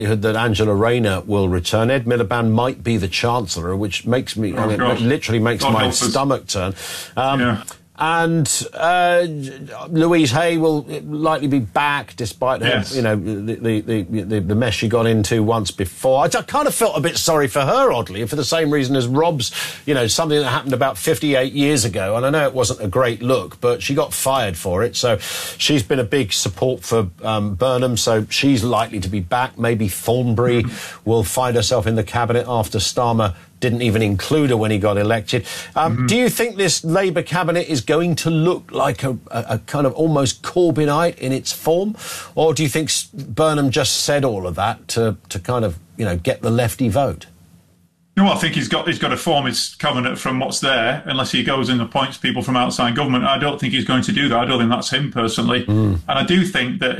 that Angela Rayner will return. Ed Miliband might be the Chancellor, which makes me, literally makes my stomach turn. And Louise Hay will likely be back, despite her, the mess she got into once before. I kind of felt a bit sorry for her, oddly, for the same reason as Rob's, something that happened about 58 years ago. And I know it wasn't a great look, but she got fired for it. So she's been a big support for Burnham, so she's likely to be back. Maybe Thornbury will find herself in the cabinet after Starmer didn't even include her when he got elected. Do you think this Labour cabinet is going to look like a kind of almost Corbynite in its form? Or do you think Burnham just said all of that to kind of, get the lefty vote? I think he's got to form his cabinet from what's there, unless he goes and appoints people from outside government. I don't think he's going to do that. I don't think that's him personally. And I do think that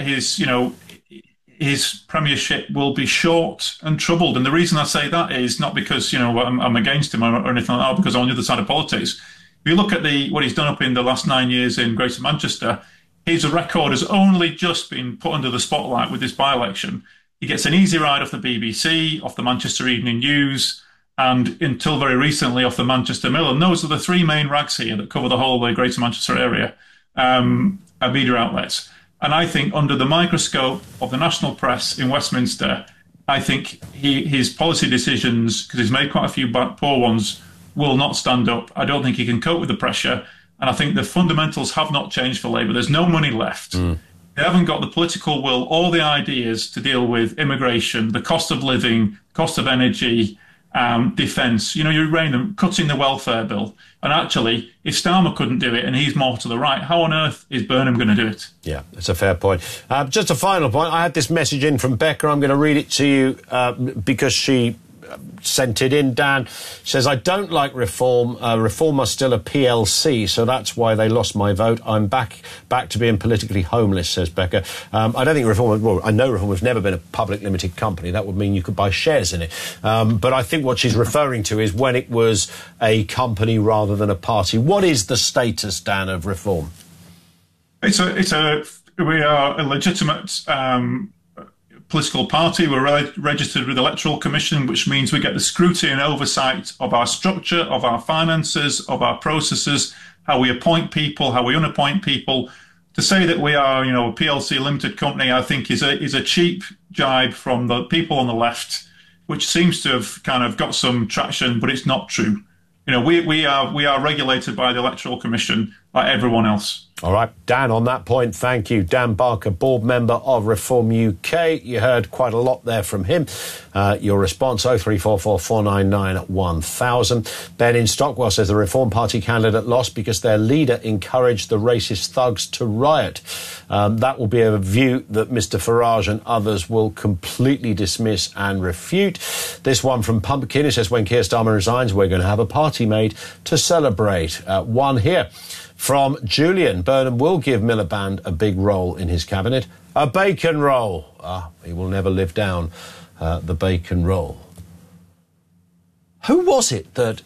his premiership will be short and troubled. And the reason I say that is not because, I'm against him or anything like that, because I'm on the other side of politics. If you look at what he's done up in the last 9 years in Greater Manchester, his record has only just been put under the spotlight with this by-election. He gets an easy ride off the BBC, off the Manchester Evening News, and until very recently off the Manchester Mirror. And those are the three main rags here that cover the whole of the Greater Manchester area, media outlets. And I think under the microscope of the national press in Westminster, I think his policy decisions, because he's made quite a few poor ones, will not stand up. I don't think he can cope with the pressure. And I think the fundamentals have not changed for Labour. There's no money left. They haven't got the political will or the ideas to deal with immigration, the cost of living, cost of energy, defence. You're cutting the welfare bill. And actually, if Starmer couldn't do it and he's more to the right, how on earth is Burnham going to do it? Yeah, that's a fair point. Just a final point. I had this message in from Becca. I'm going to read it to you because she sent it in. Dan says, I don't like reform. Reform are still a PLC, so that's why they lost my vote. I'm back to being politically homeless, says Becca. I don't think Reform, well, I know Reform has never been a public limited company. That would mean you could buy shares in it. But I think what she's referring to is when it was a company rather than a party. What is the status, Dan, of Reform? We are a legitimate political party. We're registered with the Electoral Commission, which means we get the scrutiny and oversight of our structure, of our finances, of our processes, how we appoint people, how we unappoint people. To say that we are, a PLC limited company, I think is a cheap jibe from the people on the left, which seems to have kind of got some traction, but it's not true. We are regulated by the Electoral Commission like everyone else. All right, Dan, on that point, thank you. Dan Barker, board member of Reform UK. You heard quite a lot there from him. Your response, 0344 499 1000. Ben in Stockwell says the Reform Party candidate lost because their leader encouraged the racist thugs to riot. That will be a view that Mr Farage and others will completely dismiss and refute. This one from Pumpkin, it says, when Keir Starmer resigns, we're going to have a party made to celebrate. One here. From Julian, Burnham will give Miliband a big role in his cabinet. A bacon roll. He will never live down the bacon roll. Who was it that...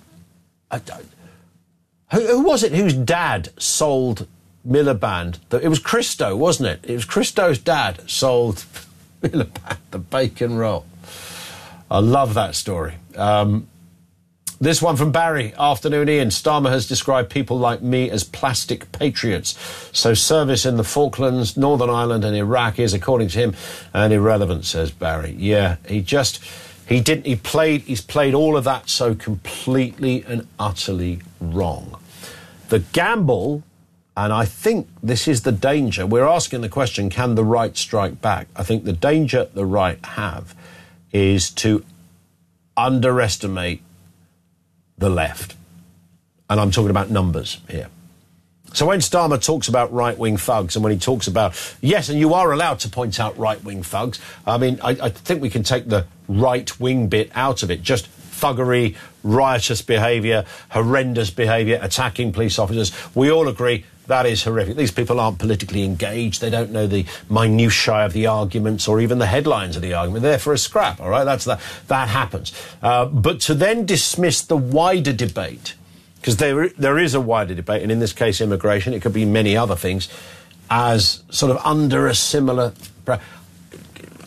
who was it whose dad sold Miliband? It was Christo, wasn't it? It was Christo's dad sold Miliband the bacon roll. I love that story. This one from Barry. Afternoon, Ian. Starmer has described people like me as plastic patriots. So service in the Falklands, Northern Ireland and Iraq is, according to him, an irrelevant, says Barry. Yeah, he's played all of that so completely and utterly wrong. The gamble, and I think this is the danger, we're asking the question, can the right strike back? I think the danger the right have is to underestimate the left. And I'm talking about numbers here. So when Starmer talks about right-wing thugs and when he talks about, yes, and you are allowed to point out right-wing thugs, I mean, I think we can take the right-wing bit out of it. Just thuggery, riotous behaviour, horrendous behaviour, attacking police officers. We all agree that is horrific. These people aren't politically engaged. They don't know the minutiae of the arguments or even the headlines of the argument. They're there for a scrap, all right? That happens. But to then dismiss the wider debate, because there is a wider debate, and in this case immigration, it could be many other things, as sort of under a similar...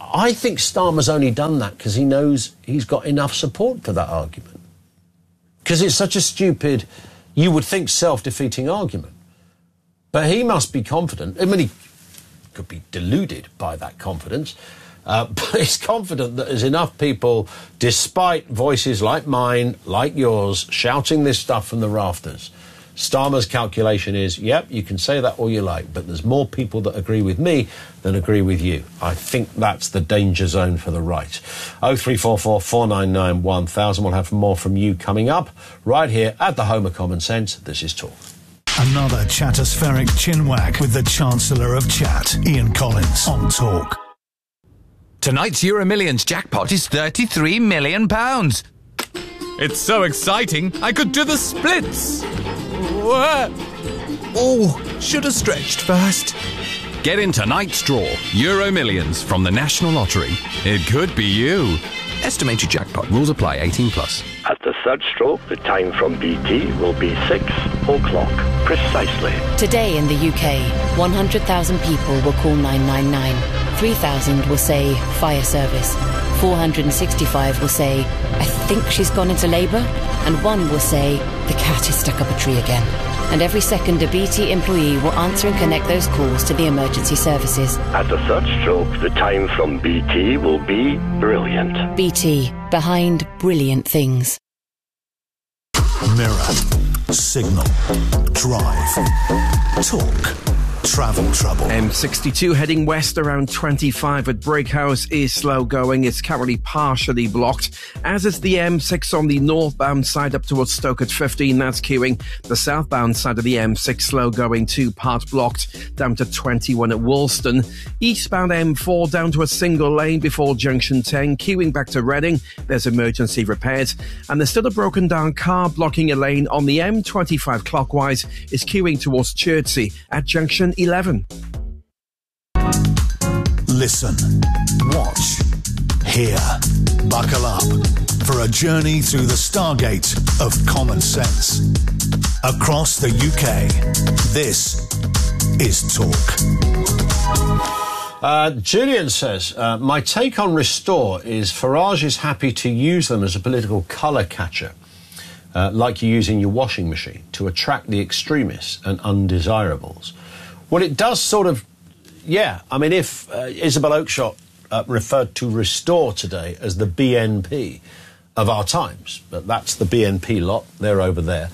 I think Starmer's only done that because he knows he's got enough support for that argument. Because it's such a stupid, you would think, self-defeating argument. But he must be confident. I mean, he could be deluded by that confidence, but he's confident that there's enough people, despite voices like mine, like yours, shouting this stuff from the rafters. Starmer's calculation is, yep, you can say that all you like, but there's more people that agree with me than agree with you. I think that's the danger zone for the right. 0344 499 1000. We'll have more from you coming up right here at the home of Common Sense. This is Talk. Another chatospheric chinwag with the Chancellor of Chat, Ian Collins, on Talk. Tonight's Euro Millions jackpot is £33 million. It's so exciting, I could do the splits. Oh, should have stretched first. Get in tonight's draw, Euro Millions from the National Lottery. It could be you. Estimated jackpot. Rules apply. 18+. At the third stroke, the time from BT will be 6 o'clock, precisely. Today in the UK, 100,000 people will call 999. 3,000 will say fire service. 465 will say, I think she's gone into labour. And 1 will say, the cat is stuck up a tree again. And every second, a BT employee will answer and connect those calls to the emergency services. At the third stroke, the time from BT will be brilliant. BT, behind brilliant things. Mirror, Signal, Drive, Talk, Travel Trouble. M62 heading west around 25 at Brickhouse is slow going. It's currently partially blocked, as is the M6 on the northbound side up towards Stoke at 15. That's queuing. The southbound side of the M6 slow going too, part blocked down to 21 at Woolston. Eastbound M4 down to a single lane before junction 10, queuing back to Reading. There's emergency repairs, and there's still a broken down car blocking a lane on the M25 clockwise. Is queuing towards Chertsey at junction 11. Listen, watch, hear. Buckle up for a journey through the stargate of common sense. Across the UK, this is Talk. Julian says, my take on Restore is Farage is happy to use them as a political colour catcher, like you use in your washing machine, to attract the extremists and undesirables. Well, it does sort of, yeah. I mean, if Isabel Oakeshott referred to Restore today as the BNP of our times, but that's the BNP lot, they're over there,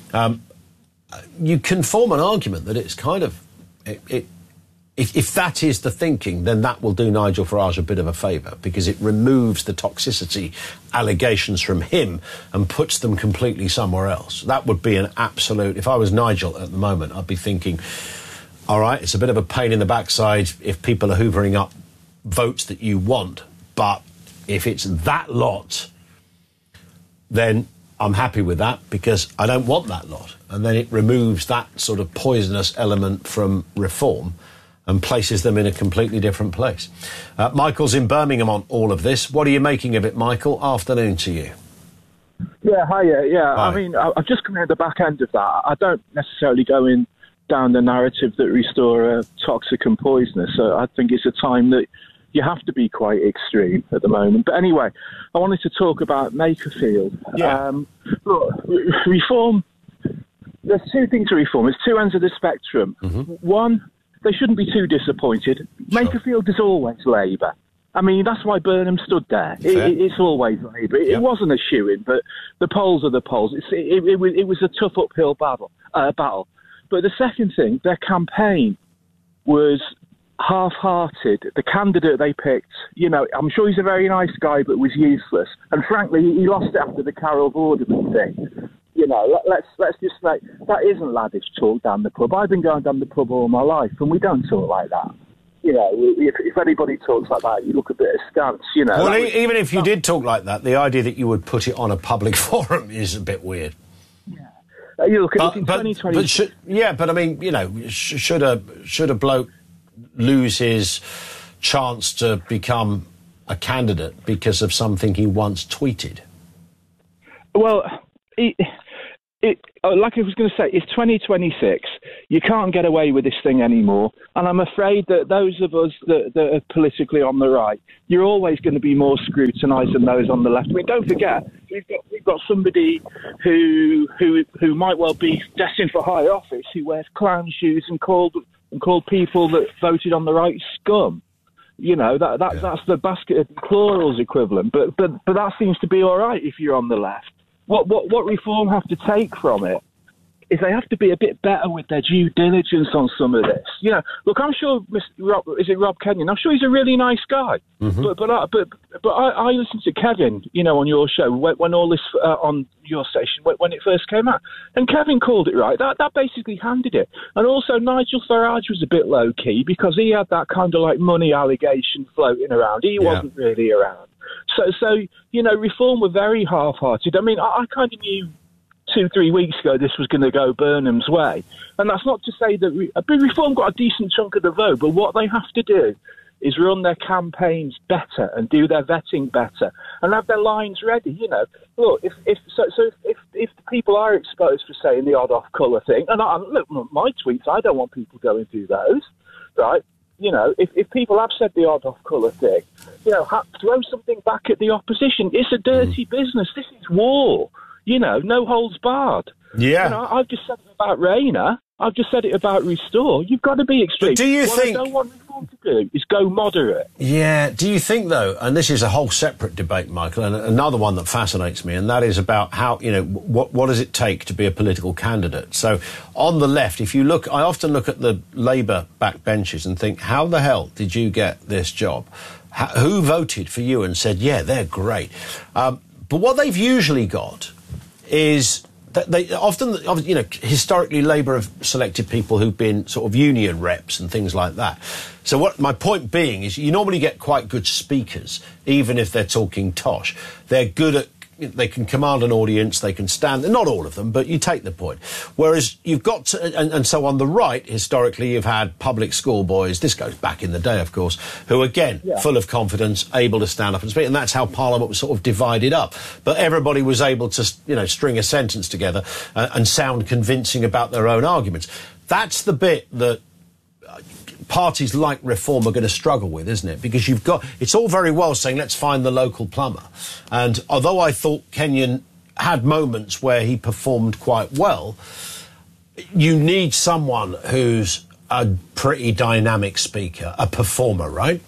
you can form an argument that it's kind of, if that is the thinking, then that will do Nigel Farage a bit of a favour, because it removes the toxicity allegations from him and puts them completely somewhere else. That would be an absolute, if I was Nigel at the moment, I'd be thinking, all right, it's a bit of a pain in the backside if people are hoovering up votes that you want, but if it's that lot, then I'm happy with that, because I don't want that lot. And then it removes that sort of poisonous element from reform and places them in a completely different place. Michael's in Birmingham on all of this. What are you making of it, Michael? Afternoon to you. Yeah, hiya. Yeah, Hi. I mean, I've just come at the back end of that. I don't necessarily go in down the narrative that Restore are toxic and poisonous. So I think it's a time that you have to be quite extreme at the moment. But anyway, I wanted to talk about Makerfield. Yeah. Look, reform, there's two things to reform. There's two ends of the spectrum. Mm-hmm. One, they shouldn't be too disappointed. Sure. Makerfield is always Labour. I mean, that's why Burnham stood there. It's always Labour. It wasn't a shoo-in, but the polls are the polls. It was a tough uphill battle. But the second thing, their campaign was half-hearted. The candidate they picked, you know, I'm sure he's a very nice guy, but was useless. And frankly, he lost it after the Carol Vorderman thing. You know, let's just say that isn't laddish talk down the pub. I've been going down the pub all my life, and we don't talk like that. You know, if anybody talks like that, you look a bit askance, you know. Well, even if you did talk like that, the idea that you would put it on a public forum is a bit weird. You look at 2020. But I mean, you know, should a bloke lose his chance to become a candidate because of something he once tweeted? Well, like I was going to say, it's 2026. You can't get away with this thing anymore. And I'm afraid that those of us that are politically on the right, you're always going to be more scrutinised than those on the left. I mean, don't forget, we've got somebody who might well be destined for high office who wears clown shoes and called people that voted on the right scum. You know, that's the basket of plurals equivalent. But that seems to be all right if you're on the left. What reform have to take from it is they have to be a bit better with their due diligence on some of this. You know, look, I'm sure Rob Kenyon? I'm sure he's a really nice guy. Mm-hmm. But I listened to Kevin, you know, on your show when all this on your station when it first came out, and Kevin called it right. That basically handed it. And also Nigel Farage was a bit low key because he had that kind of like money allegation floating around. He wasn't really around. So you know, reform were very half-hearted. I mean, I kind of knew 2-3 weeks ago this was going to go Burnham's way, and that's not to say that Reform got a decent chunk of the vote, but what they have to do is run their campaigns better and do their vetting better and have their lines ready. You know, look, if people are exposed for saying the odd off colour thing, and look, my tweets, I don't want people going through those, right? You know, if people have said the odd off colour thing, you know, throw something back at the opposition. It's a dirty business. This is war. You know, no holds barred. Yeah. You know, I've just said it about Rayner. I've just said it about Restore. You've got to be extreme. But do you think... What I don't want Reform to do is go moderate. Yeah. Do you think, though, and this is a whole separate debate, Michael, and another one that fascinates me, and that is about how, you know, what does it take to be a political candidate? So on the left, if you look, I often look at the Labour backbenches and think, how the hell did you get this job? Who voted for you and said, yeah, they're great? But what they've usually got is that they often, you know, historically Labour have selected people who've been sort of union reps and things like that. So what my point being is you normally get quite good speakers, even if they're talking tosh. They're good at, they can command an audience, they can stand, not all of them, but you take the point. Whereas you've got to, and so on the right, historically, you've had public school boys, this goes back in the day, of course, who, again, full of confidence, able to stand up and speak, and that's how Parliament was sort of divided up. But everybody was able to, you know, string a sentence together and sound convincing about their own arguments. That's the bit that parties like Reform are going to struggle with, isn't it? Because you've got, it's all very well saying, let's find the local plumber. And although I thought Kenyon had moments where he performed quite well, you need someone who's a pretty dynamic speaker, a performer, right?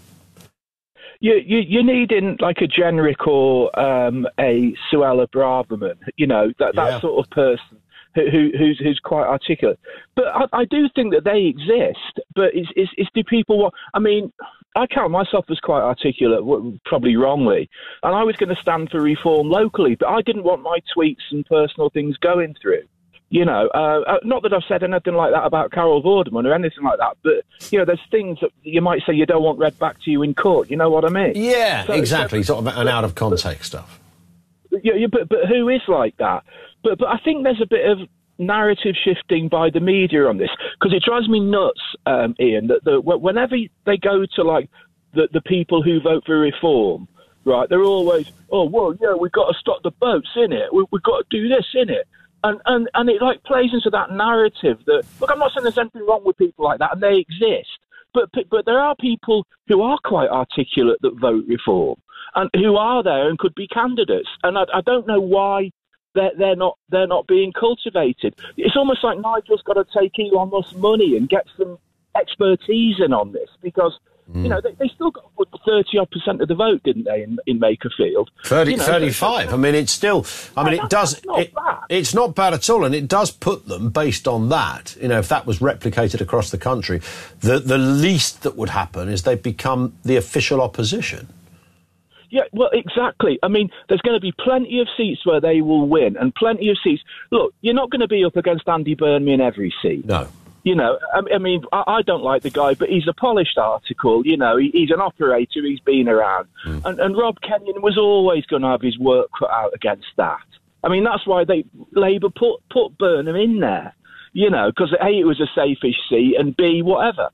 You need in like a Jenrick or a Suella Braverman, you know, that sort of person. Who's quite articulate, but I do think that they exist. But it's do people want? I mean, I count myself as quite articulate, probably wrongly, and I was going to stand for reform locally, but I didn't want my tweets and personal things going through. You know, not that I've said anything like that about Carol Vorderman or anything like that, but, you know, there's things that you might say you don't want read back to you in court. You know what I mean? Yeah, so, exactly. Sort of an out of context stuff. Yeah, but who is like that? But I think there's a bit of narrative shifting by the media on this, because it drives me nuts, Ian, that whenever they go to like the people who vote for reform, right, they're always, oh well, yeah, we've got to stop the boats, innit? We've got to do this, innit? And it like plays into that narrative that, look, I'm not saying there's anything wrong with people like that, and they exist, but there are people who are quite articulate that vote reform and who are there and could be candidates, and I don't know why they're not being cultivated. It's almost like Nigel's got to take Elon Musk's money and get some expertise in on this, because you know they still got 30-odd% of the vote, didn't they, in Makerfield? 35. I mean, it's still. I mean, it's not bad at all, and it does put them, based on that. You know, if that was replicated across the country, the least that would happen is they become the official opposition. Yeah, well, exactly. I mean, there's going to be plenty of seats where they will win, and plenty of seats. Look, you're not going to be up against Andy Burnham in every seat. No. You know, I mean, I don't like the guy, but he's a polished article. You know, he's an operator. He's been around. And Rob Kenyon was always going to have his work cut out against that. I mean, that's why Labour put Burnham in there, you know, because A, it was a safe-ish seat, and B, whatever.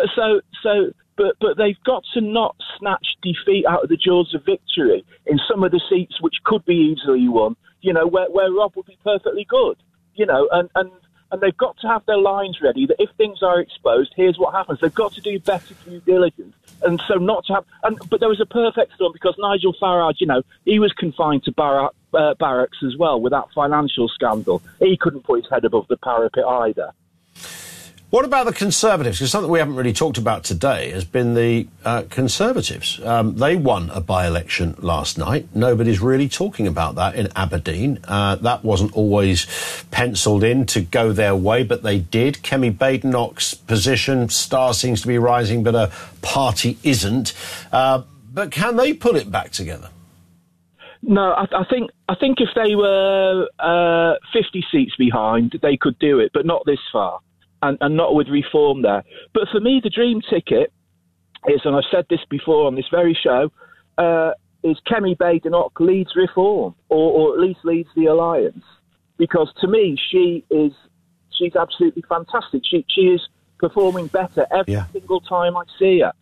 But they've got to not snatch defeat out of the jaws of victory in some of the seats which could be easily won, you know, where Rob would be perfectly good, you know, and And they've got to have their lines ready that if things are exposed, here's what happens. They've got to do better due diligence. And so not to have... But there was a perfect storm because Nigel Farage, he was confined to barracks as well with that financial scandal. He couldn't put his head above the parapet either. What about the Conservatives? Because something we haven't really talked about today has been the Conservatives. They won a by-election last night. Nobody's really talking about that in Aberdeen. That wasn't always penciled in to go their way, but they did. Kemi Badenoch's position, star seems to be rising, but her party isn't. But can they pull it back together? No, I think if they were 50 seats behind, they could do it, but not this far. And not with Reform there. But for me, the dream ticket is, and I've said this before on this very show, is Kemi Badenoch leads Reform, or at least leads the Alliance. Because to me, she's absolutely fantastic. She is performing better every single time I see her.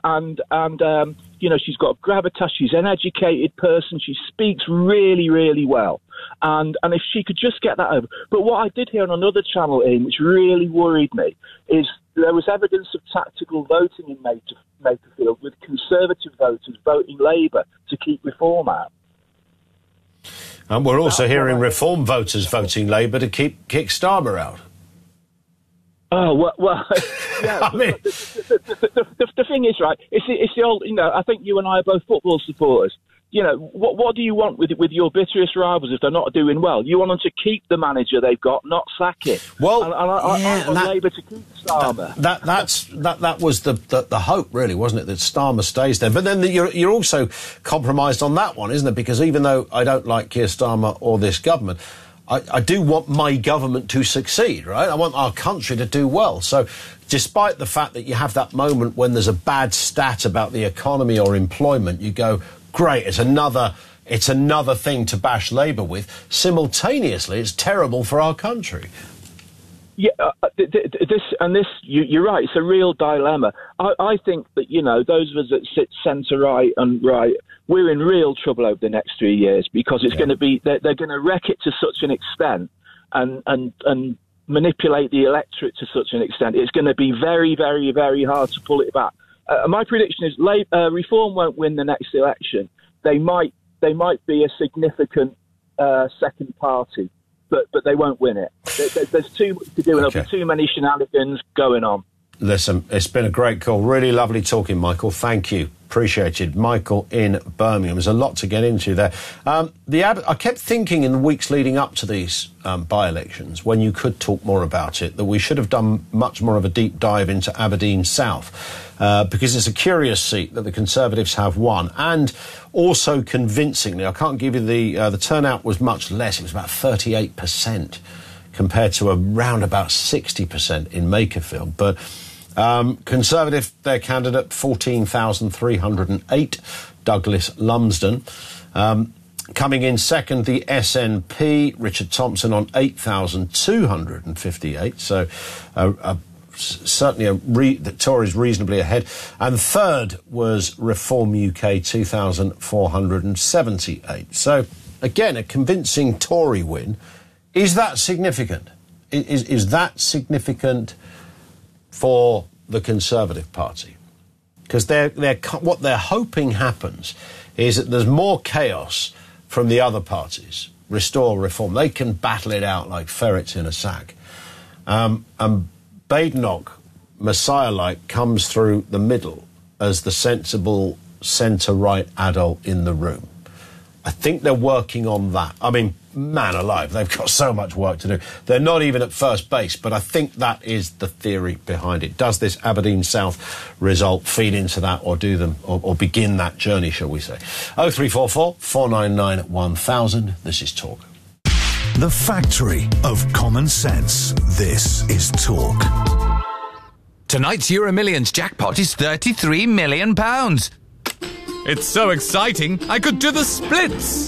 She's got gravitas. She's an educated person. She speaks really, really well. And if she could just get that over. But what I did hear on another channel, Ian, which really worried me, is there was evidence of tactical voting in Makerfield with Conservative voters voting Labour to keep Reform out. And we're also hearing Reform voters voting Labour to keep Keir Starmer out. Oh, well yeah. I mean... the thing is, right, it's the old, I think you and I are both football supporters. What do you want with your bitterest rivals if they're not doing well? You want them to keep the manager they've got, not sack it. Well, I want Labour to keep Starmer. That was the hope, really, wasn't it, that Starmer stays there? But then you're also compromised on that one, isn't it? Because even though I don't like Keir Starmer or this government, I do want my government to succeed, right? I want our country to do well. So despite the fact that you have that moment when there's a bad stat about the economy or employment, you go, great, it's another thing to bash Labour with. Simultaneously, it's terrible for our country. Yeah, you're right, it's a real dilemma. I think that, those of us that sit centre-right and right, we're in real trouble over the next 3 years because it's going to be, they're going to wreck it to such an extent and manipulate the electorate to such an extent. It's going to be very, very, very hard to pull it back. My prediction is Reform won't win the next election. They might be a significant second party, but they won't win it. There's too much to do, and there'll be too many shenanigans going on. Listen, it's been a great call. Really lovely talking, Michael. Thank you. Appreciated. Michael in Birmingham. There's a lot to get into there. I kept thinking in the weeks leading up to these by-elections, when you could talk more about it, that we should have done much more of a deep dive into Aberdeen South, because it's a curious seat that the Conservatives have won, and also convincingly. I can't give you the turnout was much less. It was about 38% compared to around about 60% in Makerfield. But Conservative, their candidate, 14,308, Douglas Lumsden. Coming in second, the SNP, Richard Thompson on 8,258. So certainly the Tories reasonably ahead. And third was Reform UK, 2,478. So again, a convincing Tory win. Is that significant? Is that significant for the Conservative Party? Because what they're hoping happens is that there's more chaos from the other parties. Restore, Reform. They can battle it out like ferrets in a sack. And Badenoch, Messiah-like, comes through the middle as the sensible centre-right adult in the room. I think they're working on that. I mean, man alive, they've got so much work to do. They're not even at first base, but I think that is the theory behind it. Does this Aberdeen South result feed into that, or do them, or begin that journey, shall we say? 0344 499 1000. This is Talk. The factory of common sense. This is Talk. Tonight's Euro Millions jackpot is £33 million. It's so exciting, I could do the splits.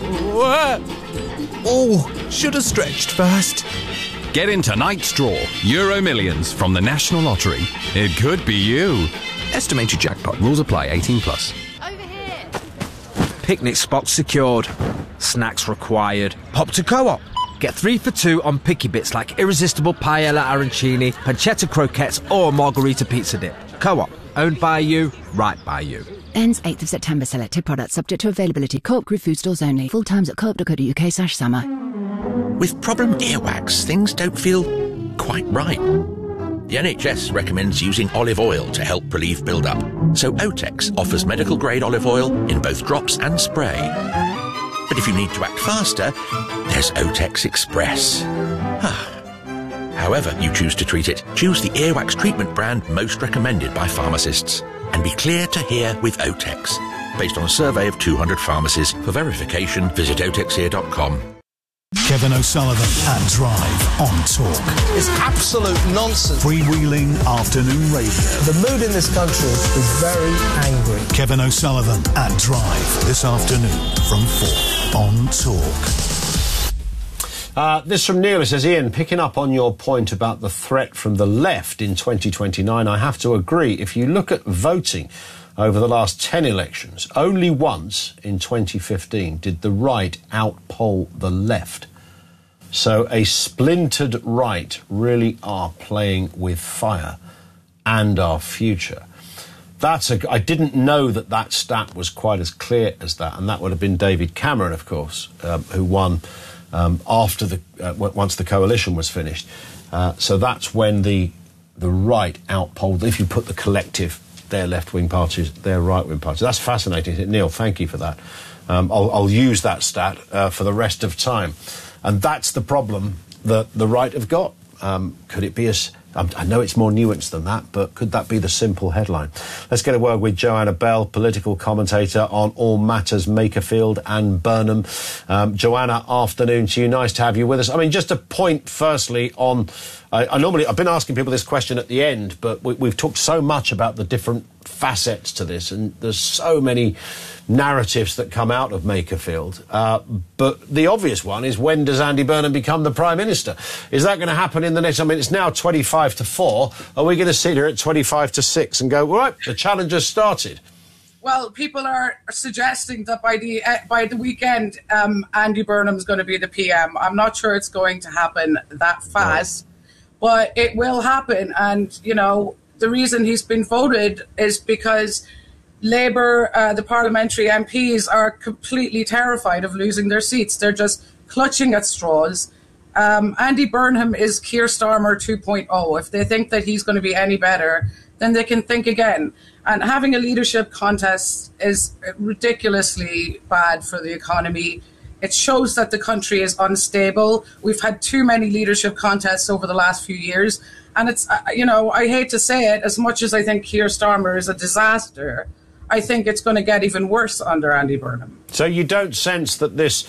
Oh, should have stretched first. Get in tonight's draw, Euro Millions from the National Lottery. It could be you. Estimated jackpot. Rules apply. 18+. Over here. Picnic spot secured. Snacks required. Hop to Co-op. Get 3 for $2 on picky bits like irresistible paella arancini, pancetta croquettes or margarita pizza dip. Co-op. Owned by you, right by you. Ends 8th of September. Selected products subject to availability. Co-op Group food stores only. Full times at co-op.co.uk/summer. With problem earwax, things don't feel quite right. The NHS recommends using olive oil to help relieve build-up. So Otex offers medical-grade olive oil in both drops and spray. But if you need to act faster, there's Otex Express. However you choose to treat it, choose the earwax treatment brand most recommended by pharmacists. And be clear to hear with Otex. Based on a survey of 200 pharmacies. For verification, visit otexear.com. Kevin O'Sullivan at Drive on Talk. It's absolute nonsense. Freewheeling afternoon radio. The mood in this country is very angry. Kevin O'Sullivan at Drive this afternoon from 4 on Talk. This from Neil. It says, Ian, picking up on your point about the threat from the left in 2029, I have to agree. If you look at voting over the last 10 elections, only once in 2015 did the right outpoll the left. So a splintered right really are playing with fire and our future. I didn't know that stat was quite as clear as that, and that would have been David Cameron, of course, who won after once the coalition was finished. So that's when the right outpolled, if you put the collective, their left-wing parties, their right-wing parties. That's fascinating. Neil, thank you for that. I'll use that stat for the rest of time. And that's the problem that the right have got. Could it be I know it's more nuanced than that, but could that be the simple headline? Let's get a word with Joanna Bell, political commentator on all matters Makerfield and Burnham. Joanna, afternoon to you. Nice to have you with us. I mean, just a point firstly on... I've been asking people this question at the end, but we've talked so much about the different facets to this, and there's so many narratives that come out of Makerfield. But the obvious one is, when does Andy Burnham become the Prime Minister? Is that going to happen in the next... I mean, it's now 25 to 4. Are we going to sit here at 25 to 6 and go, right, the challenge has started? Well, people are suggesting that by the weekend, Andy Burnham's going to be the PM. I'm not sure it's going to happen that fast, but it will happen. And, you know, the reason he's been voted is because Labour, the parliamentary MPs, are completely terrified of losing their seats. They're just clutching at straws. Andy Burnham is Keir Starmer 2.0. If they think that he's going to be any better, then they can think again. And having a leadership contest is ridiculously bad for the economy. It shows that the country is unstable. We've had too many leadership contests over the last few years. And it's, I hate to say it, as much as I think Keir Starmer is a disaster, I think it's going to get even worse under Andy Burnham. So you don't sense that this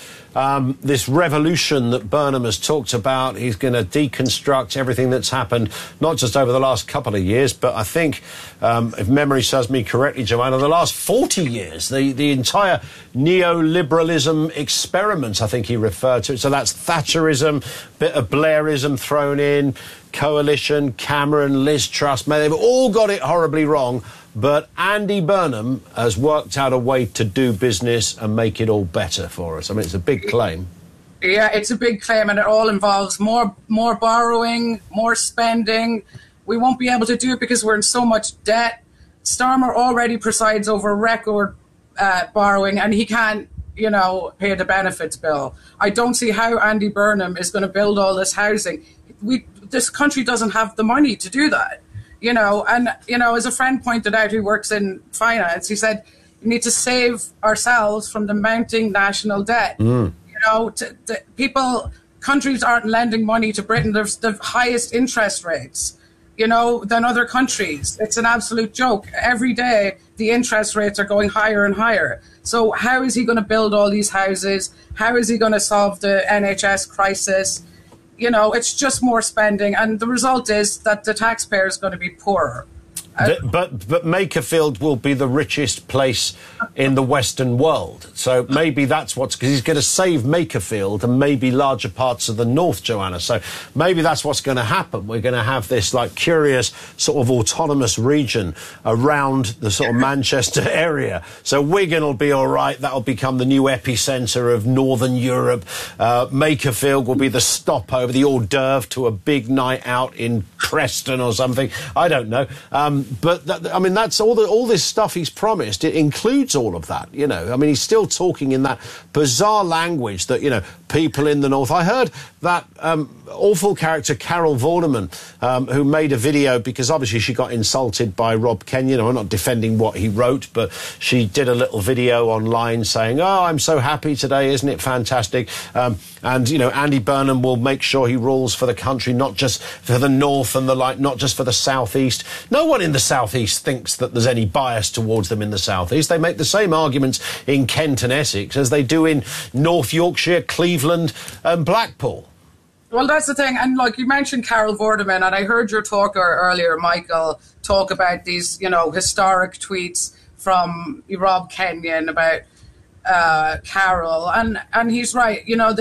revolution that Burnham has talked about, he's going to deconstruct everything that's happened, not just over the last couple of years, but I think, if memory serves me correctly, Joanna, the last 40 years, the entire neoliberalism experiment, I think he referred to it. So that's Thatcherism, bit of Blairism thrown in, coalition, Cameron, Liz Truss, they've all got it horribly wrong. But Andy Burnham has worked out a way to do business and make it all better for us. I mean, it's a big claim. Yeah, it's a big claim, and it all involves more borrowing, more spending. We won't be able to do it because we're in so much debt. Starmer already presides over record borrowing, and he can't, pay the benefits bill. I don't see how Andy Burnham is going to build all this housing. This country doesn't have the money to do that. As a friend pointed out who works in finance, he said, you need to save ourselves from the mounting national debt. Countries aren't lending money to Britain. There's the highest interest rates, than other countries. It's an absolute joke. Every day, the interest rates are going higher and higher. So how is he going to build all these houses? How is he going to solve the NHS crisis? It's just more spending, and the result is that the taxpayer is going to be poorer. But Makerfield will be the richest place in the Western world. So maybe that's because he's going to save Makerfield and maybe larger parts of the north, Joanna. So maybe that's what's going to happen. We're going to have this like curious sort of autonomous region around the sort of Manchester area. So Wigan will be all right. That'll become the new epicentre of Northern Europe. Makerfield will be the stopover, the hors d'oeuvre to a big night out in Preston or something. I don't know. But that's all this stuff he's promised. It includes all of that, you know. I mean, he's still talking in that bizarre language that, you know, people in the north. I heard that awful character Carol Vorderman, who made a video because obviously she got insulted by Rob Kenyon. I'm not defending what he wrote, but she did a little video online saying, "Oh, I'm so happy today, isn't it fantastic?" And, you know, Andy Burnham will make sure he rules for the country, not just for the north and the like, not just for the southeast. No one in the southeast thinks that there's any bias towards them in the southeast. They make the same arguments in Kent and Essex as they do in North Yorkshire, Cleveland and Blackpool. Well, that's the thing. And, like, you mentioned Carol Vorderman, and I heard your talker earlier, Michael, talk about these, you know, historic tweets from Rob Kenyon about Carol. And he's right. You know,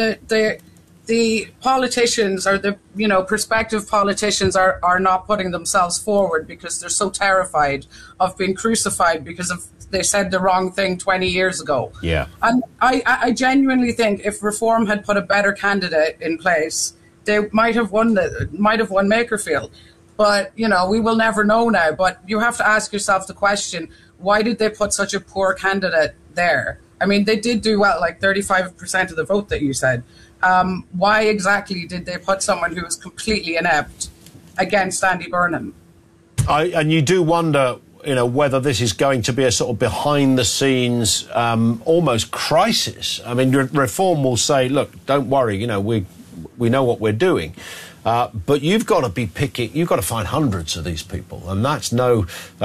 the politicians or the, you know, prospective politicians are not putting themselves forward because they're so terrified of being crucified because they said the wrong thing 20 years ago. Yeah. And I genuinely think if Reform had put a better candidate in place, they might have won Makerfield. But, you know, we will never know now. But you have to ask yourself the question, why did they put such a poor candidate there? I mean, they did do well, like 35% of the vote that you said. Why exactly did they put someone who was completely inept against Andy Burnham? And you do wonder, you know, whether this is going to be a sort of behind-the-scenes almost crisis. I mean, Reform will say, look, don't worry, you know, we know what we're doing. But you've got to be picking, you've got to find hundreds of these people. And that's no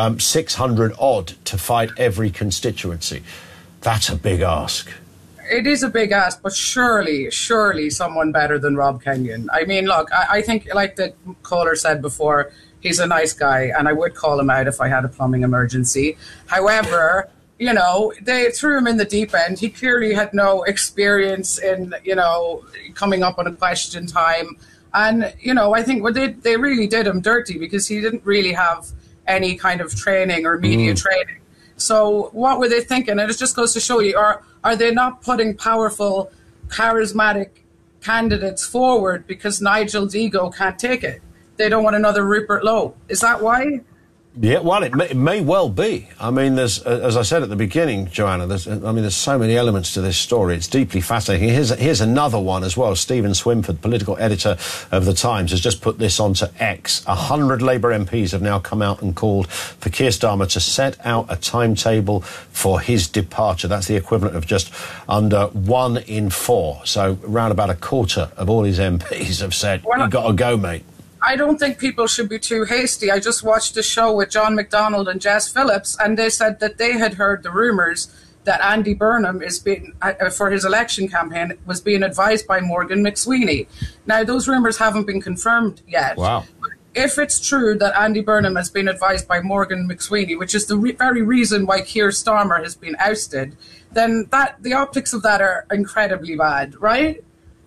600 odd to fight every constituency. That's a big ask. It is a big ask, but surely someone better than Rob Kenyon. I mean, look, I think, like the caller said before, he's a nice guy, and I would call him out if I had a plumbing emergency. However, you know, they threw him in the deep end. He clearly had no experience in, you know, coming up on a question time. And, you know, I think they really did him dirty because he didn't really have any kind of training or media training. So what were they thinking? And it just goes to show you, are they not putting powerful, charismatic candidates forward because Nigel's ego can't take it? They don't want another Rupert Lowe. Is that why? Yeah, well, it may well be. I mean, there's, as I said at the beginning, Joanna, there's so many elements to this story. It's deeply fascinating. Here's another one as well. Stephen Swinford, political editor of The Times, has just put this onto X. 100 Labour MPs have now come out and called for Keir Starmer to set out a timetable for his departure. That's the equivalent of just under 1 in 4. So around about a quarter of all his MPs have said, you've got to go, mate. I don't think people should be too hasty. I just watched a show with John McDonnell and Jess Phillips, and they said that they had heard the rumours that Andy Burnham is being, for his election campaign, was being advised by Morgan McSweeney. Now, those rumours haven't been confirmed yet. Wow. But if it's true that Andy Burnham has been advised by Morgan McSweeney, which is the very reason why Keir Starmer has been ousted, then the optics of that are incredibly bad, right?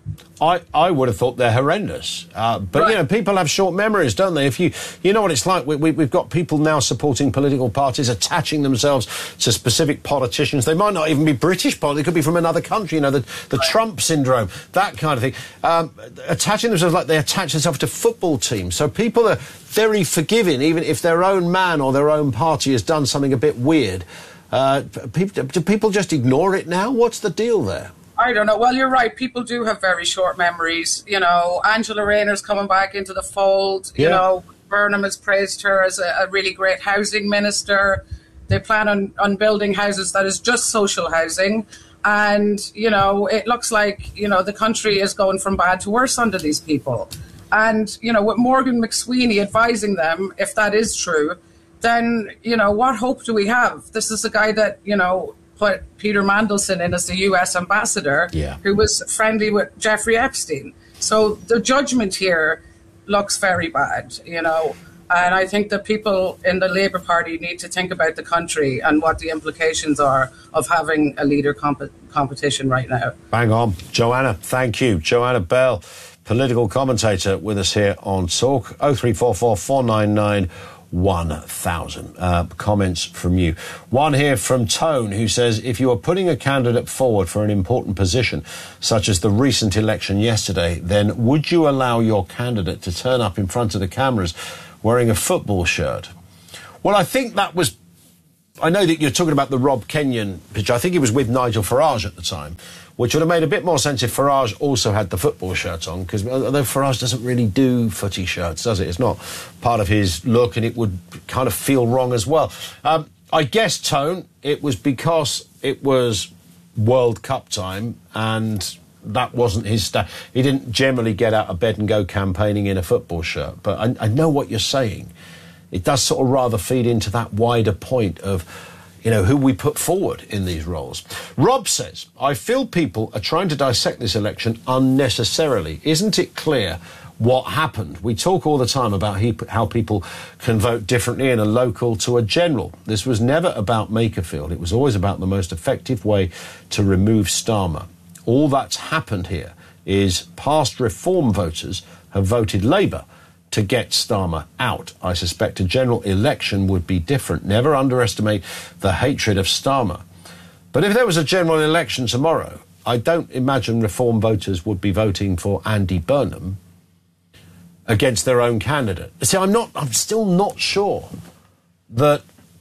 I would have thought they're horrendous. But, right. You know, people have short memories, don't they? If you know what it's like. We've got people now supporting political parties, attaching themselves to specific politicians. They might not even be British politicians. They could be from another country, you know, the Trump syndrome, that kind of thing. Attaching themselves like they attach themselves to football teams. So people are very forgiving, even if their own man or their own party has done something a bit weird. Do people just ignore it now? What's the deal there? I don't know. Well, you're right. People do have very short memories. You know, Angela Rayner's coming back into the fold. Yeah. You know, Burnham has praised her as a really great housing minister. They plan on building houses that is just social housing. And, you know, it looks like, you know, the country is going from bad to worse under these people. And, you know, with Morgan McSweeney advising them, if that is true, then, you know, what hope do we have? This is a guy that, you know, put Peter Mandelson in as the U.S. ambassador, who was friendly with Jeffrey Epstein. So the judgment here looks very bad, you know. And I think that people in the Labour Party need to think about the country and what the implications are of having a leader competition right now. Bang on. Joanna, thank you. Joanna Bell, political commentator with us here on Talk. 0344 499 1000. Comments from you. One here from Tone, who says, if you are putting a candidate forward for an important position, such as the recent election yesterday, then would you allow your candidate to turn up in front of the cameras wearing a football shirt? Well, I think that was... I know that you're talking about the Rob Kenyon picture. I think he was with Nigel Farage at the time, which would have made a bit more sense if Farage also had the football shirt on, because although Farage doesn't really do footy shirts, does it? It's not part of his look, and it would kind of feel wrong as well. I guess, Tone, it was because it was World Cup time, and that wasn't his style. He didn't generally get out of bed and go campaigning in a football shirt. But I know what you're saying. It does sort of rather feed into that wider point of, you know, who we put forward in these roles. Rob says, I feel people are trying to dissect this election unnecessarily. Isn't it clear what happened? We talk all the time about how people can vote differently in a local to a general. This was never about Makerfield. It was always about the most effective way to remove Starmer. All that's happened here is past Reform voters have voted Labour to get Starmer out. I suspect a general election would be different. Never underestimate the hatred of Starmer. But if there was a general election tomorrow, I don't imagine Reform voters would be voting for Andy Burnham against their own candidate. See, I'm still not sure that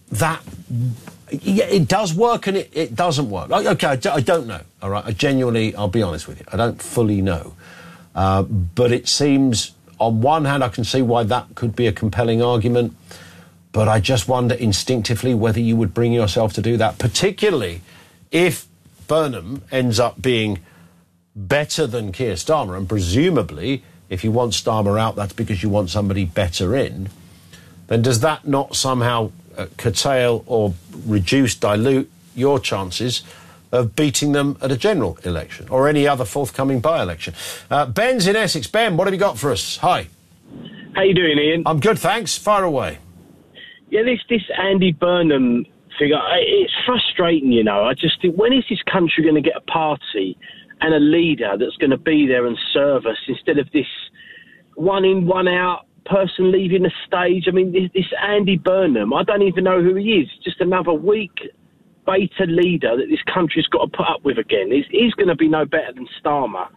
it does work and it doesn't work. Okay, I don't know, all right? I'll be honest with you, I don't fully know. But it seems, on one hand, I can see why that could be a compelling argument, but I just wonder instinctively whether you would bring yourself to do that, particularly if Burnham ends up being better than Keir Starmer, and presumably, if you want Starmer out, that's because you want somebody better in, then does that not somehow curtail or dilute your chances of beating them at a general election or any other forthcoming by-election? Ben's in Essex. Ben, what have you got for us? Hi. How you doing, Ian? I'm good, thanks. Fire away. Yeah, this Andy Burnham figure, it's frustrating, you know. I just think, when is this country going to get a party and a leader that's going to be there and serve us, instead of this one in, one out person leaving the stage? I mean, this Andy Burnham, I don't even know who he is. Just another weak beta leader that this country's got to put up with again. He's going to be no better than Starmer.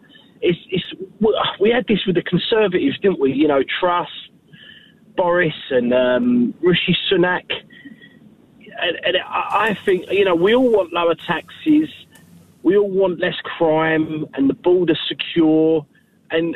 We had this with the Conservatives, didn't we? You know, Truss, Boris and Rishi Sunak. And I think, you know, we all want lower taxes. We all want less crime and the border secure. And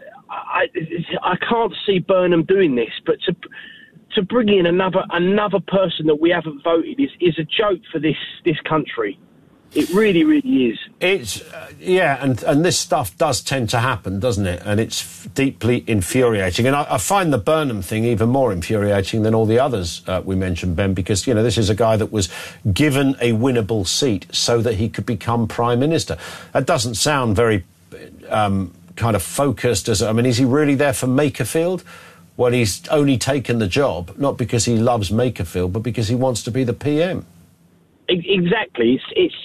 I can't see Burnham doing this, but to bring in another person that we haven't voted is a joke for this country. It really, really is. It's and this stuff does tend to happen, doesn't it? And it's deeply infuriating. And I find the Burnham thing even more infuriating than all the others we mentioned, Ben, because, you know, this is a guy that was given a winnable seat so that he could become Prime Minister. That doesn't sound very kind of focused. Is he really there for Makerfield? Well, he's only taken the job, not because he loves Makerfield, but because he wants to be the PM. Exactly.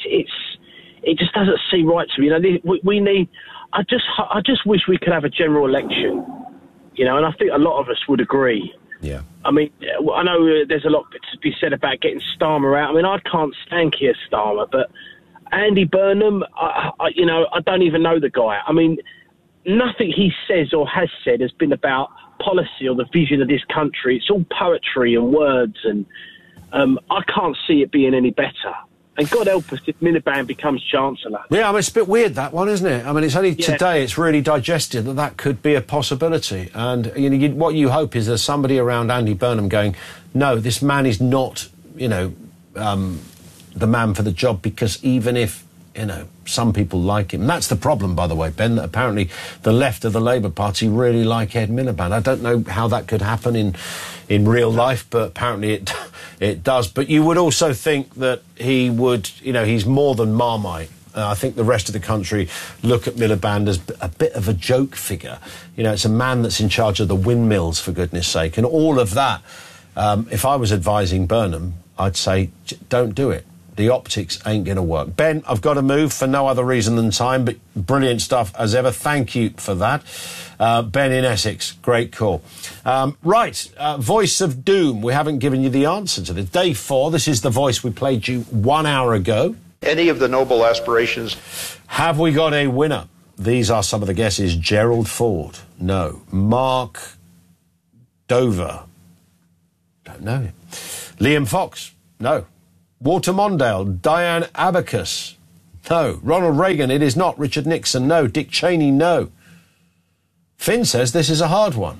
It just doesn't seem right to me. You know, we need. I just wish we could have a general election. You know, and I think a lot of us would agree. Yeah. I mean, I know there's a lot to be said about getting Starmer out. I mean, I can't stand Keir Starmer, but Andy Burnham, I don't even know the guy. I mean, nothing he says or has said has been about policy or the vision of this country. It's all poetry and words, and I can't see it being any better. And God help us if Miliband becomes Chancellor. Yeah, I mean, it's a bit weird, that one, isn't it? I mean, it's only today it's really digested that could be a possibility. And, you know, what you hope is there's somebody around Andy Burnham going, no, this man is not, you know, the man for the job, because even if, you know, some people like him. And that's the problem, by the way, Ben, that apparently the left of the Labour Party really like Ed Miliband. I don't know how that could happen in real life, but apparently it does. But you would also think that he would, you know, he's more than Marmite I think the rest of the country look at Miliband as a bit of a joke figure. You know, it's a man that's in charge of the windmills, for goodness sake, and all of that. If I was advising Burnham, I'd say, don't do it. The optics ain't going to work. Ben, I've got to move for no other reason than time, but brilliant stuff as ever. Thank you for that. Ben in Essex, great call. Voice of Doom. We haven't given you the answer to this. Day 4, this is the voice we played you 1 hour ago. Any of the noble aspirations. Have we got a winner? These are some of the guesses. Gerald Ford, no. Mark Dover, don't know him. Liam Fox, no. Walter Mondale, Diane Abacus, no. Ronald Reagan, it is not. Richard Nixon, no. Dick Cheney, no. Finn says this is a hard one.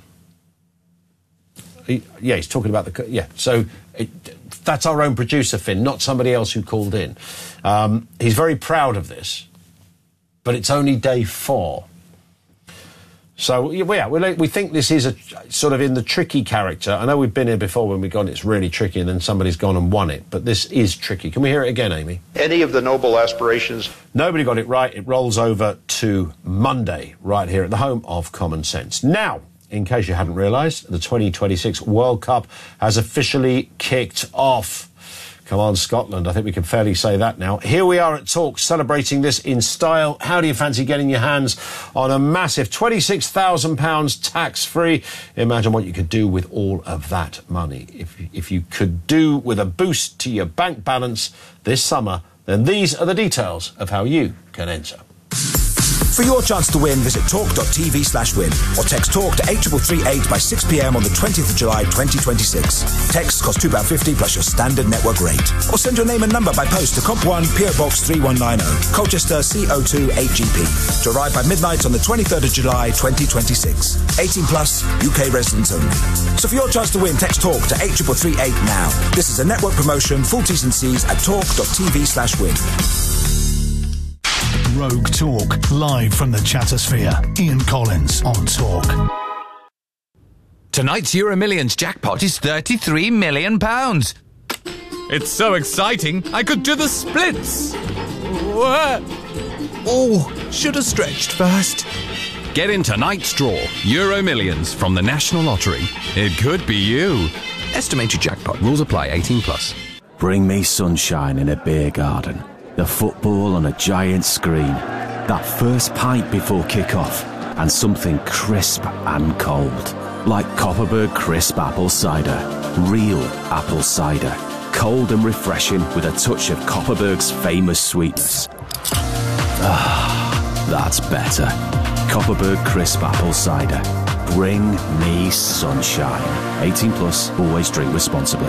He's talking about that's our own producer, Finn, not somebody else who called in. He's very proud of this, but it's only day 4. So, we think this is a sort of in the tricky character. I know we've been here before when we've gone, it's really tricky, and then somebody's gone and won it. But this is tricky. Can we hear it again, Amy? Any of the noble aspirations. Nobody got it right. It rolls over to Monday, right here at the home of Common Sense. Now, in case you hadn't realised, the 2026 World Cup has officially kicked off. Come on, Scotland. I think we can fairly say that now. Here we are at Talk, celebrating this in style. How do you fancy getting your hands on a massive £26,000 tax-free? Imagine what you could do with all of that money. If you could do with a boost to your bank balance this summer, then these are the details of how you can enter. For your chance to win, visit talk.tv/win or text TALK to 83338 by 6 p.m. on the 20th of July 2026. Text costs £2.50 plus your standard network rate. Or send your name and number by post to Comp1 PO Box 3190, Colchester CO2 8GP. To arrive by midnight on the 23rd of July 2026. 18 plus, UK residents only. So for your chance to win, text TALK to 83338 now. This is a network promotion, full T's and C's at talk.tv/win. Rogue Talk, live from the Chattersphere. Ian Collins on Talk. Tonight's Euro Millions jackpot is £33 million. It's so exciting, I could do the splits. Oh, should have stretched first. Get in tonight's draw, Euro Millions from the National Lottery. It could be you. Estimated jackpot. Rules apply. 18 plus. Bring me sunshine in a beer garden. The football on a giant screen. That first pint before kick-off. And something crisp and cold. Like Copperberg Crisp Apple Cider. Real apple cider. Cold and refreshing with a touch of Copperberg's famous sweetness. Ah, that's better. Copperberg Crisp Apple Cider. Bring me sunshine. 18 plus, always drink responsibly.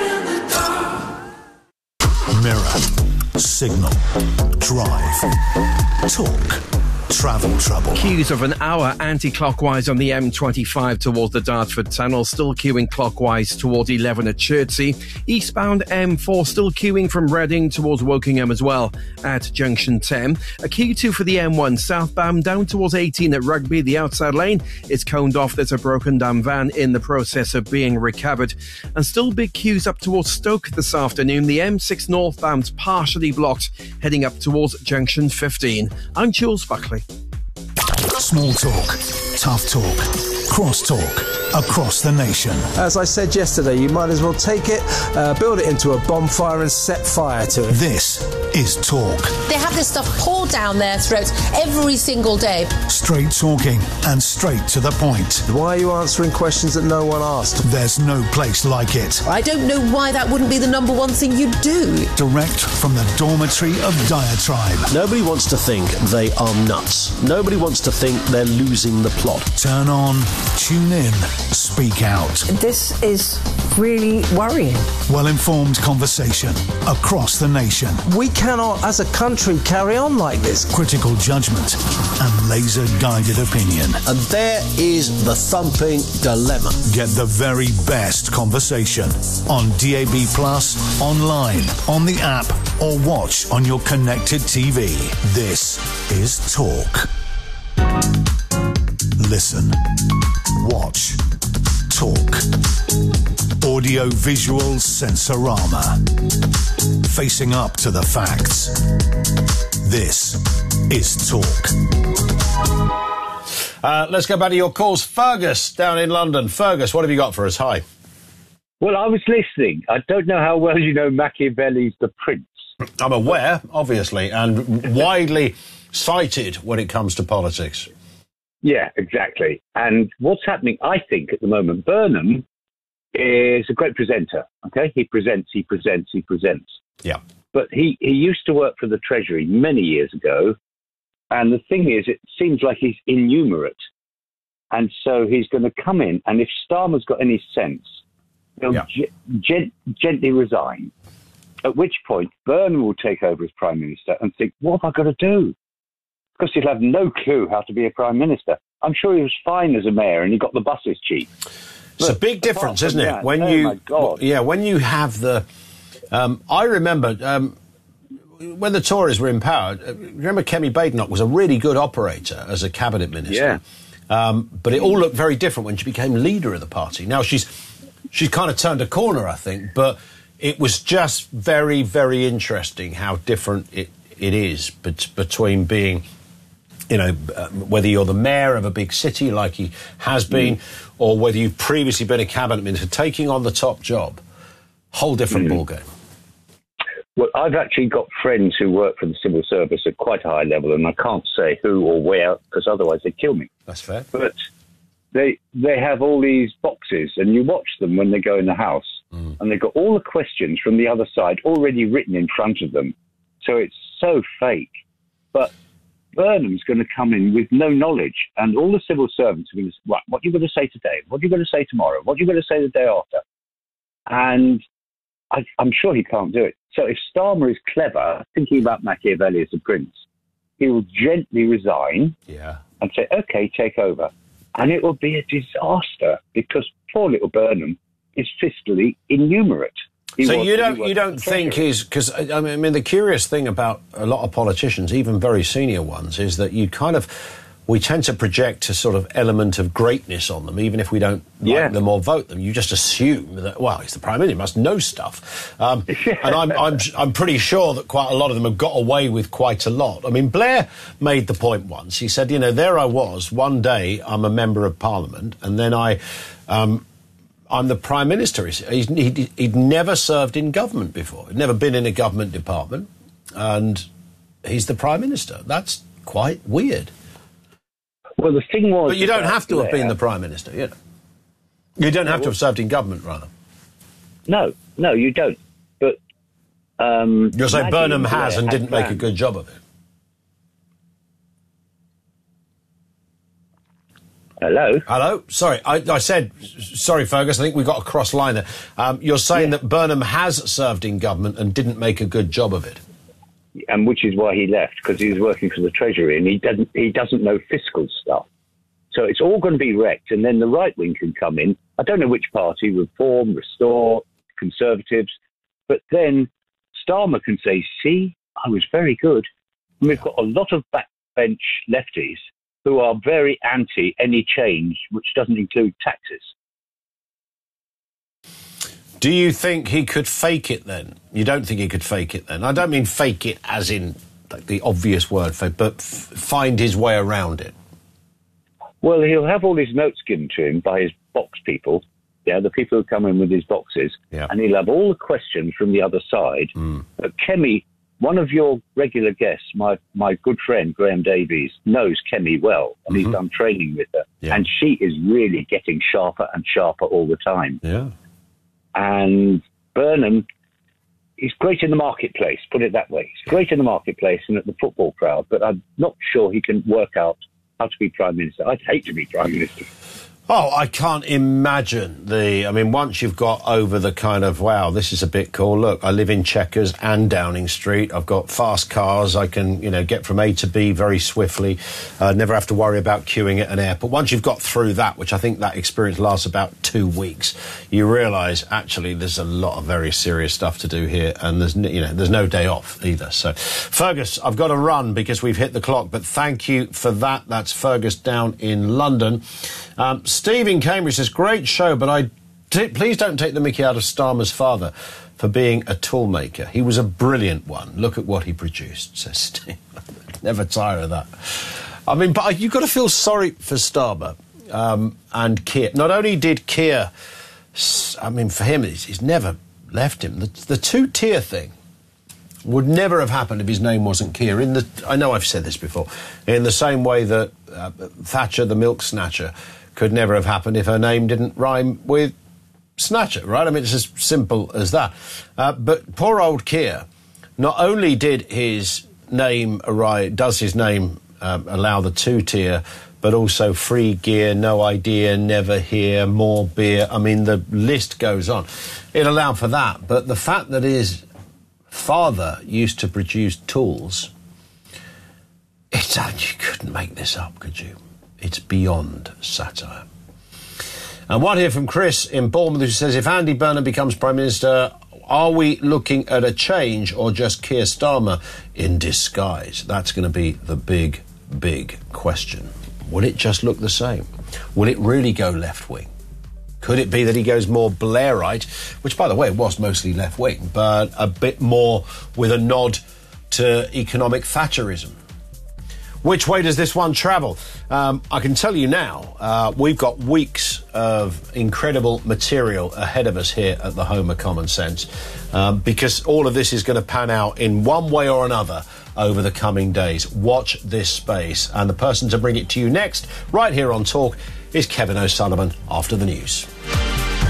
Mirror. Signal. Drive. Talk. Travel trouble. Queues of an hour anti-clockwise on the M25 towards the Dartford Tunnel, still queuing clockwise towards 11 at Chertsey. Eastbound M4 still queuing from Reading towards Wokingham as well at Junction 10. A Q2 for the M1 southbound down towards 18 at Rugby. The outside lane is coned off. There's a broken down van in the process of being recovered. And still big queues up towards Stoke this afternoon. The M6 northbound's partially blocked heading up towards Junction 15. I'm Jules Buckley. Small talk, tough talk, cross talk, across the nation. As I said yesterday, you might as well take it, build it into a bonfire and set fire to it. This is Talk. They have this stuff poured down their throats every single day. Straight talking and straight to the point. Why are you answering questions that no one asked? There's no place like it. I don't know why that wouldn't be the number one thing you do. Direct from the dormitory of diatribe. Nobody wants to think they are nuts. Nobody wants to think they're losing the plot. Turn on, tune in, speak out. This is really worrying. Well-informed conversation across the nation. We cannot, as a country, carry on like this. Critical judgment and laser-guided opinion. And there is the thumping dilemma. Get the very best conversation on DAB+, online, on the app, or watch on your connected TV. This is Talk. Listen. Watch. Talk. Audio-visual sensorama. Facing up to the facts. This is Talk. Let's go back to your calls. Fergus, down in London. Fergus, what have you got for us? Hi. Well, I was listening. I don't know how well you know Machiavelli's The Prince. I'm aware, obviously, and widely cited when it comes to politics. Yeah, exactly. And what's happening, I think, at the moment, Burnham is a great presenter, okay? He presents. Yeah. But he used to work for the Treasury many years ago, and the thing is, it seems like he's innumerate. And so he's going to come in, and if Starmer's got any sense, he'll gently resign, at which point Burnham will take over as Prime Minister and think, what have I got to do? Because he'll have no clue how to be a Prime Minister. I'm sure he was fine as a mayor and he got the buses cheap. It's a big difference, isn't it? When you have the... I remember when the Tories were in power, remember Kemi Badenoch was a really good operator as a cabinet minister. Yeah. But it all looked very different when she became leader of the party. Now she's kind of turned a corner, I think, but it was just very, very interesting how different it is between being, whether you're the mayor of a big city like he has been, or whether you've previously been a cabinet minister, taking on the top job, whole different ballgame. Well, I've actually got friends who work for the civil service at quite a high level, and I can't say who or where, because otherwise they'd kill me. That's fair. But they have all these boxes, and you watch them when they go in the house, and they've got all the questions from the other side already written in front of them. So it's so fake. But Burnham's going to come in with no knowledge, and all the civil servants are going to say, right, what are you going to say today? What are you going to say tomorrow? What are you going to say the day after? And I'm sure he can't do it. So if Starmer is clever, thinking about Machiavelli as a prince, he will gently resign and say, OK, take over. And it will be a disaster because poor little Burnham is fiscally innumerate. So you don't think he's... Because, I mean, the curious thing about a lot of politicians, even very senior ones, is that we tend to project a sort of element of greatness on them, even if we don't like them or vote them. You just assume that, well, he's the Prime Minister, he must know stuff. And I'm pretty sure that quite a lot of them have got away with quite a lot. I mean, Blair made the point once. He said, there I was, one day I'm a member of Parliament, and then I'm the Prime Minister. He'd never served in government before. He'd never been in a government department, and he's the Prime Minister. That's quite weird. Well, the thing was... But you don't have to have been the Prime Minister, You don't have to have served in government, rather. No, you don't. But... You're saying Burnham has and didn't make a good job of it. Hello? Sorry, I said... Sorry, Fergus, I think we got a cross line there. You're saying that Burnham has served in government and didn't make a good job of it. And which is why he left, because he was working for the Treasury and he doesn't know fiscal stuff. So it's all going to be wrecked, and then the right wing can come in. I don't know which party, Reform, Restore, Conservatives, but then Starmer can say, see, I was very good. And we've got a lot of backbench lefties who are very anti any change which doesn't include taxes. Do you think he could fake it then? You don't think he could fake it then? I don't mean fake it as in the obvious word fake, but find his way around it. Well, he'll have all his notes given to him by his box people, the people who come in with his boxes, and he'll have all the questions from the other side. But Kemi, one of your regular guests, my good friend Graham Davies, knows Kemi well, and he's done training with her, and she is really getting sharper and sharper all the time. Yeah. And Burnham is great in the marketplace, put it that way. He's great in the marketplace and at the football crowd, but I'm not sure he can work out how to be Prime Minister. I'd hate to be Prime Minister. Oh, I can't imagine once you've got over the kind of, wow, this is a bit cool. Look, I live in Chequers and Downing Street. I've got fast cars. I can, get from A to B very swiftly. Never have to worry about queuing at an airport. Once you've got through that, which I think that experience lasts about 2 weeks, you realise, actually, there's a lot of very serious stuff to do here. And there's no day off either. So, Fergus, I've got to run because we've hit the clock. But thank you for that. That's Fergus down in London. Steve in Cambridge says, great show, but please don't take the mickey out of Starmer's father for being a toolmaker. He was a brilliant one. Look at what he produced, says Steve. Never tire of that. I mean, but you've got to feel sorry for Starmer and Keir. Not only did Keir, I mean, for him, he's never left him. The two-tier thing would never have happened if his name wasn't Keir. I know I've said this before. In the same way that Thatcher, the milk snatcher, could never have happened if her name didn't rhyme with snatcher, right? I mean, it's as simple as that. But poor old Keir, not only did his name does his name allow the two-tier, but also free gear, no idea, never hear, more beer. I mean, the list goes on. It allowed for that. But the fact that his father used to produce tools, you couldn't make this up, could you? It's beyond satire. And one here from Chris in Bournemouth who says, if Andy Burnham becomes Prime Minister, are we looking at a change or just Keir Starmer in disguise? That's going to be the big, big question. Will it just look the same? Will it really go left-wing? Could it be that he goes more Blairite, which, by the way, was mostly left-wing, but a bit more with a nod to economic Thatcherism? Which way does this one travel? I can tell you now, we've got weeks of incredible material ahead of us here at the home of Common Sense, because all of this is going to pan out in one way or another over the coming days. Watch this space. And the person to bring it to you next, right here on Talk, is Kevin O'Sullivan after the news.